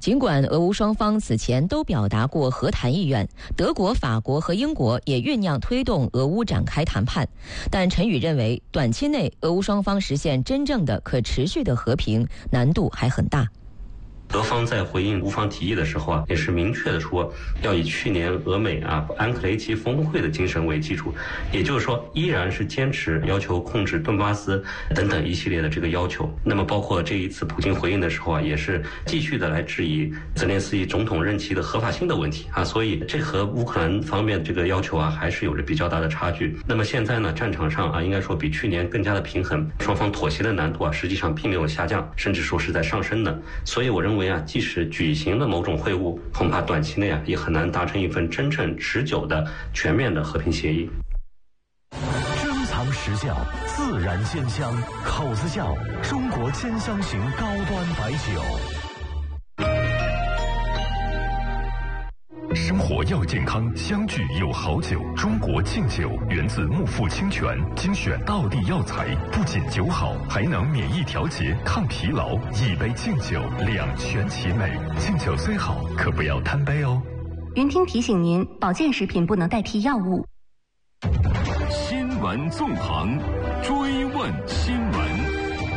尽管俄乌双方此前都表达过和谈意愿，德国、法国和英国也酝酿推动俄乌展开谈判，但陈宇认为，短期内俄乌双方实现真正的可持续的和平难度还很大。 德方在回应乌方提议的时候也是明确的说，要以去年俄美安克雷奇峰会的精神为基础，也就是说，依然是坚持要求控制顿巴斯等等一系列的这个要求。那么包括这一次普京回应的时候也是继续的来质疑泽连斯基总统任期的合法性的问题所以这和乌克兰方面这个要求还是有着比较大的差距。那么现在呢，战场上应该说比去年更加的平衡，双方妥协的难度实际上并没有下降，甚至说是在上升的。所以我认为即使举行了某种会晤，恐怕短期内也很难达成一份真正持久的全面的和平协议。 珍藏实窖，自然鲜香，口子窖，中国鲜香型高端白酒。生活要健康，相聚有好酒。中国敬酒源自木富清泉，精选道地药材，不仅酒好，还能免疫调节、抗疲劳。一杯敬酒，两全其美。敬酒虽好，可不要贪杯哦。 云听提醒您，保健食品不能代替药物。 新闻纵横，追问新闻。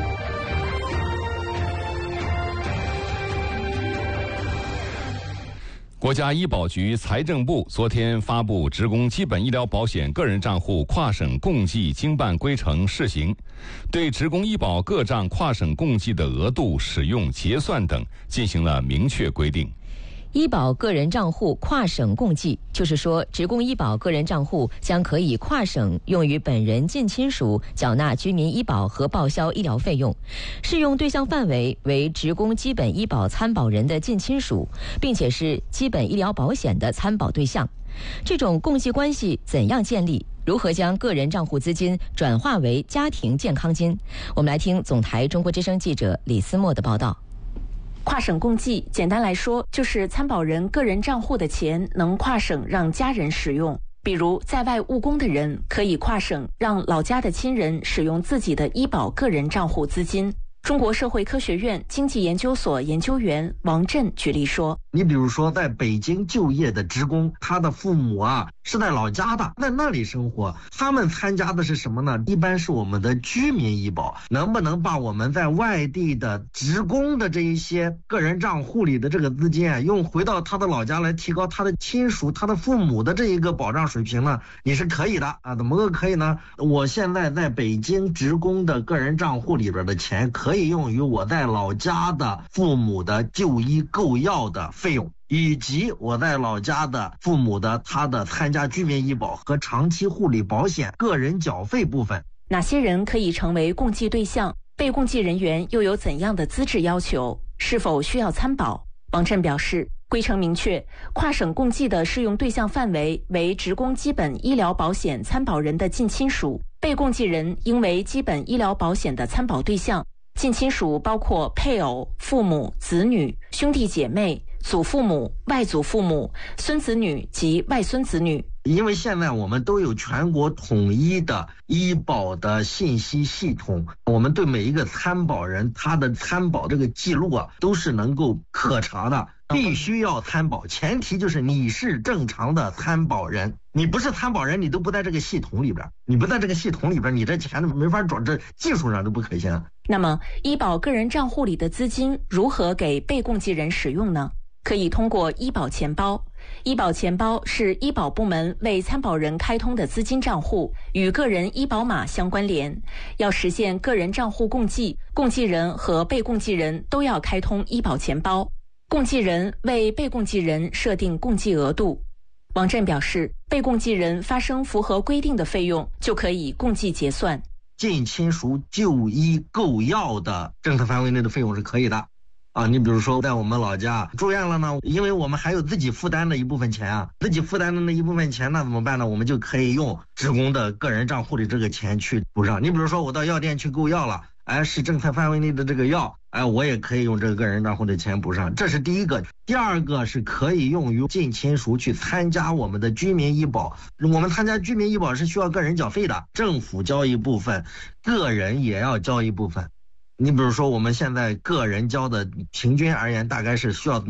国家医保局、财政部昨天发布职工基本医疗保险个人账户跨省共计经办规程试行，对职工医保各账跨省共计的额度、使用、结算等进行了明确规定。 医保个人账户跨省共计，就是说，职工医保个人账户将可以跨省用于本人近亲属缴纳居民医保和报销医疗费用，适用对象范围为职工基本医保参保人的近亲属，并且是基本医疗保险的参保对象。这种共计关系怎样建立？如何将个人账户资金转化为家庭健康金？我们来听总台中国之声记者李思墨的报道。 跨省共计，简单来说，就是参保人个人账户的钱能跨省让家人使用。比如在外务工的人，可以跨省让老家的亲人使用自己的医保个人账户资金。中国社会科学院经济研究所研究员王震举例说， 你比如说在北京就业的职工，他的父母是在老家的，在那里生活，他们参加的是什么呢？一般是我们的居民医保。能不能把我们在外地的职工的这一些个人账户里的这个资金用回到他的老家来提高他的亲属、他的父母的这一个保障水平呢？你是可以的怎么个可以呢？我现在在北京职工的个人账户里边的钱可以用于我在老家的父母的就医购药的费用，以及我在老家的父母的他的参加居民医保和长期护理保险个人缴费部分。 哪些人可以成为共计对象？被共计人员又有怎样的资质要求？是否需要参保？王震表示，规程明确，跨省共计的适用对象范围为职工基本医疗保险参保人的近亲属，被共计人应为基本医疗保险的参保对象。近亲属包括配偶、父母、子女、兄弟姐妹、祖父母、外祖父母、孙子女及外孙子女。 因为现在我们都有全国统一的医保的信息系统，我们对每一个参保人他的参保这个记录都是能够可查的。必须要参保，前提就是你是正常的参保人，你不是参保人，你都不在这个系统里边，你不在这个系统里边，你这钱没法转，这技术上都不可行。 那么医保个人账户里的资金如何给被共计人使用呢？可以通过医保钱包。医保钱包是医保部门为参保人开通的资金账户，与个人医保码相关联。要实现个人账户共计，共计人和被共计人都要开通医保钱包。共计人为被共计人设定共计额度。王震表示，被共计人发生符合规定的费用，就可以共计结算。 近亲属就医购药的政策范围内的费用是可以的你比如说在我们老家住院了呢，因为我们还有自己负担的一部分钱自己负担的那一部分钱呢怎么办呢？我们就可以用职工的个人账户里这个钱去补上。你比如说我到药店去购药了，是政策范围内的这个药，我也可以用这个个人账户的钱补上，这是第一个。第二个是可以用于近亲属去参加我们的居民医保。我们参加居民医保是需要个人缴费的，政府交一部分，个人也要交一部分。你比如说我们现在个人交的平均而言大概是需要